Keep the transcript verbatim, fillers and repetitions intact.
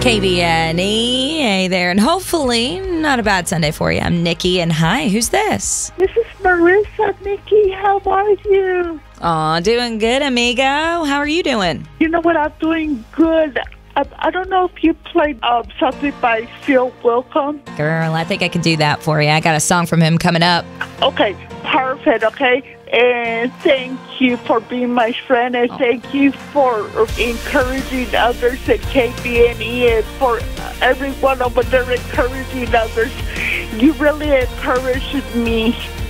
K B N E. Hey there, and hopefully not a bad Sunday for you. I'm Nikki, and hi, who's this? This is Marissa. Nikki, how are you? Aw, doing good, amigo. How are you doing? You know what? I'm doing good. I, I don't know if you played um, something by Phil Wickham. Girl, I think I can do that for you. I got a song from him coming up. Okay, perfect, okay? And thank you for being my friend, and thank you for encouraging others at K B N E, and for everyone over there encouraging others. You really encouraged me.